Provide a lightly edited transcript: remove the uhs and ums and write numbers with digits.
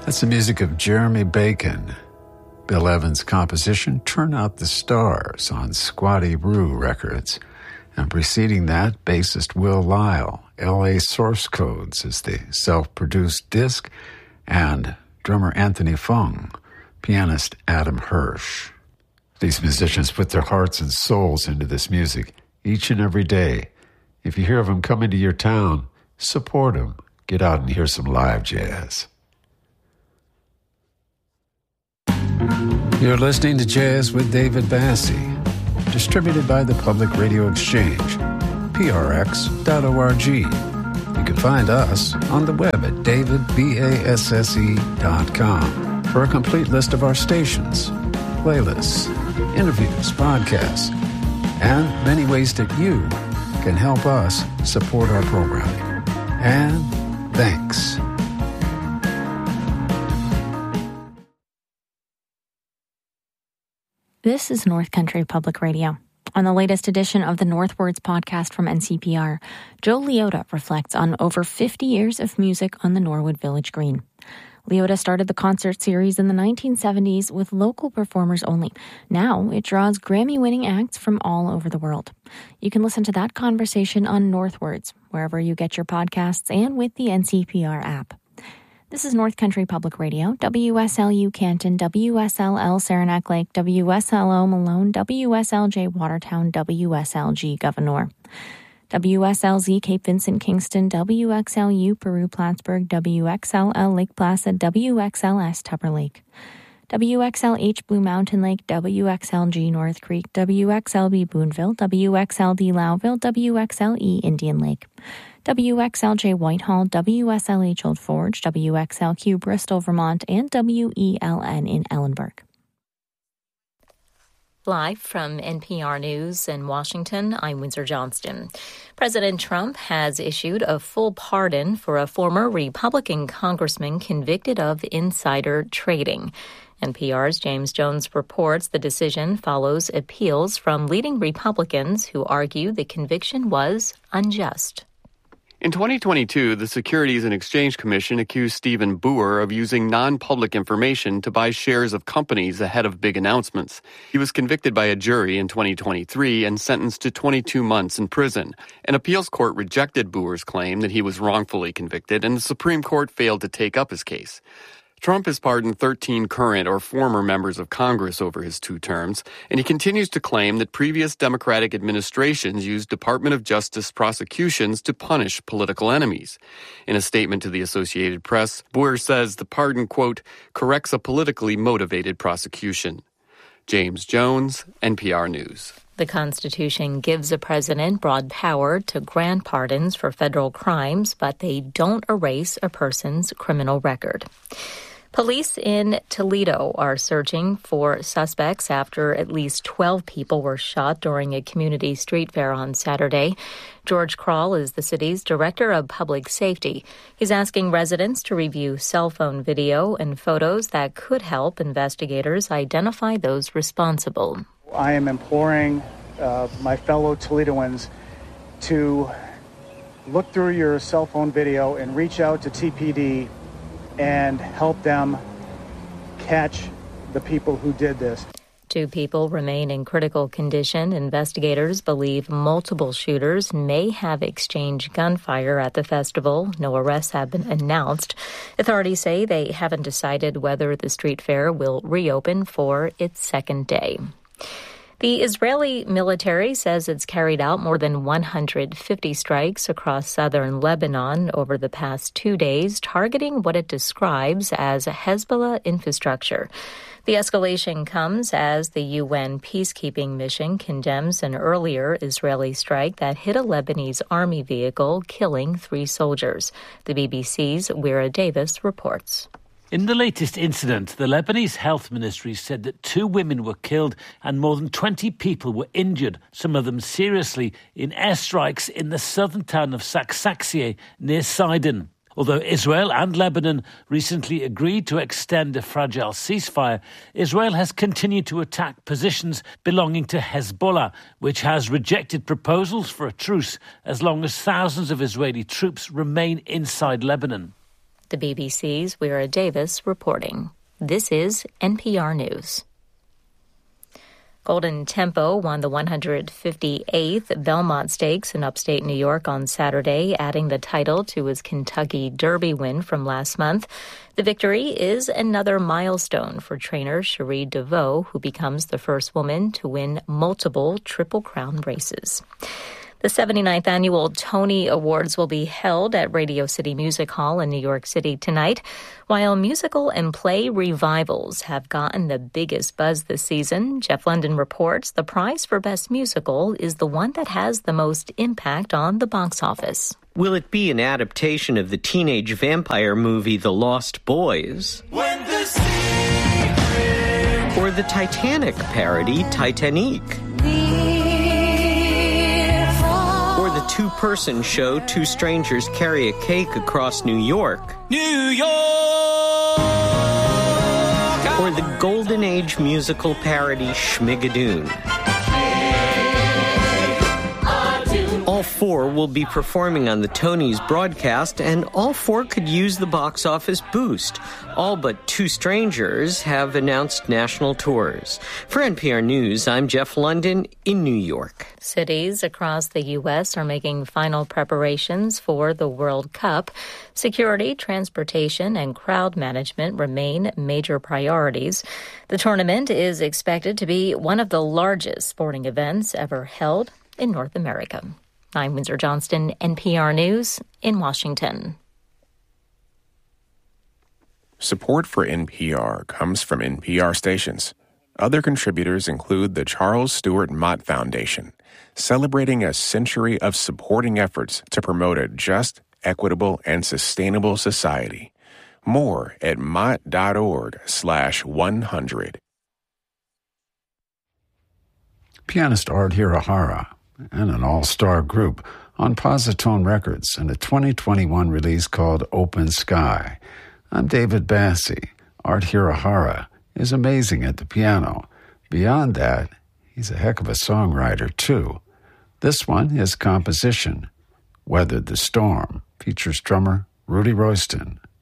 That's the music of Jeremy Bacon. Bill Evans' composition, Turn Out the Stars, on Squatty Roo Records. And preceding that, bassist Will Lyle, L.A. Source Codes is the self-produced disc, and drummer Anthony Fung, pianist Adam Hirsch. These musicians put their hearts and souls into this music each and every day. If you hear of them coming to your town, support them. Get out and hear some live jazz. You're listening to Jazz with David Bassi, distributed by the Public Radio Exchange, prx.org. You can find us on the web at davidbasse.com for a complete list of our stations, playlists, interviews, podcasts, and many ways that you can help us support our programming. And thanks. This is North Country Public Radio. On the latest edition of the Northwards podcast from NCPR, Joe Liotta reflects on over 50 years of music on the Norwood Village Green. Liotta started the concert series in the 1970s with local performers only. Now it draws Grammy-winning acts from all over the world. You can listen to that conversation on Northwards, wherever you get your podcasts and with the NCPR app. This is North Country Public Radio, WSLU Canton, WSLL Saranac Lake, WSLO Malone, WSLJ Watertown, WSLG Governor, WSLZ Cape Vincent Kingston, WXLU Peru Plattsburgh, WXLL Lake Placid, WXLS Tupper Lake, WXLH Blue Mountain Lake, WXLG North Creek, WXLB Boonville, WXLD Lowville, WXLE Indian Lake, WXLJ Whitehall, WSLH Old Forge, WXLQ Bristol, Vermont, and WELN in Ellenburg. Live from NPR News in Washington, I'm Windsor Johnston. President Trump has issued a full pardon for a former Republican congressman convicted of insider trading. NPR's James Jones reports the decision follows appeals from leading Republicans who argue the conviction was unjust. In 2022, the Securities and Exchange Commission accused Stephen Boer of using non-public information to buy shares of companies ahead of big announcements. He was convicted by a jury in 2023 and sentenced to 22 months in prison. An appeals court rejected Boer's claim that he was wrongfully convicted, and the Supreme Court failed to take up his case. Trump has pardoned 13 current or former members of Congress over his 2 terms, and he continues to claim that previous Democratic administrations used Department of Justice prosecutions to punish political enemies. In a statement to the Associated Press, Boer says the pardon, quote, corrects a politically motivated prosecution. James Jones, NPR News. The Constitution gives a president broad power to grant pardons for federal crimes, but they don't erase a person's criminal record. Police in Toledo are searching for suspects after at least 12 people were shot during a community street fair on Saturday. George Krall is the city's director of public safety. He's asking residents to review cell phone video and photos that could help investigators identify those responsible. I am imploring my fellow Toledoans to look through your cell phone video and reach out to TPD and help them catch the people who did this. 2 people remain in critical condition. Investigators believe multiple shooters may have exchanged gunfire at the festival. No arrests have been announced. Authorities say they haven't decided whether the street fair will reopen for its second day. The Israeli military says it's carried out more than 150 strikes across southern Lebanon over the past 2 days, targeting what it describes as Hezbollah infrastructure. The escalation comes as the UN peacekeeping mission condemns an earlier Israeli strike that hit a Lebanese army vehicle, killing 3 soldiers. The BBC's Wira Davis reports. In the latest incident, the Lebanese Health Ministry said that 2 women were killed and more than 20 people were injured, some of them seriously, in airstrikes in the southern town of Saksaksieh near Sidon. Although Israel and Lebanon recently agreed to extend a fragile ceasefire, Israel has continued to attack positions belonging to Hezbollah, which has rejected proposals for a truce as long as thousands of Israeli troops remain inside Lebanon. The BBC's Wira Davis reporting. This is NPR News. Golden Tempo won the 158th Belmont Stakes in upstate New York on Saturday, adding the title to his Kentucky Derby win from last month. The victory is another milestone for trainer Cherie DeVoe, who becomes the first woman to win multiple Triple Crown races. The 79th annual Tony Awards will be held at Radio City Music Hall in New York City tonight. While musical and play revivals have gotten the biggest buzz this season, Jeff London reports the prize for Best Musical is the one that has the most impact on the box office. Will it be an adaptation of the teenage vampire movie The Lost Boys? When the secret... Or the Titanic parody Titanic? The two-person show Two Strangers Carry a Cake Across New York. New York! Or the Golden Age musical parody Schmigadoon. All four will be performing on the Tonys broadcast, and all four could use the box office boost. All but Two Strangers have announced national tours. For NPR News, I'm Jeff London in New York. Cities across the U.S. are making final preparations for the World Cup. Security, transportation, and crowd management remain major priorities. The tournament is expected to be one of the largest sporting events ever held in North America. I'm Windsor Johnston, NPR News in Washington. Support for NPR comes from NPR stations. Other contributors include the Charles Stewart Mott Foundation, celebrating a century of supporting efforts to promote a just, equitable, and sustainable society. More at mott.org/100. Pianist Art Hirahara and an all-star group on Positone Records in a 2021 release called Open Sky. I'm David Bassie. Art Hirahara is amazing at the piano. Beyond that, he's a heck of a songwriter, too. This one, his composition, Weathered the Storm, features drummer Rudy Royston.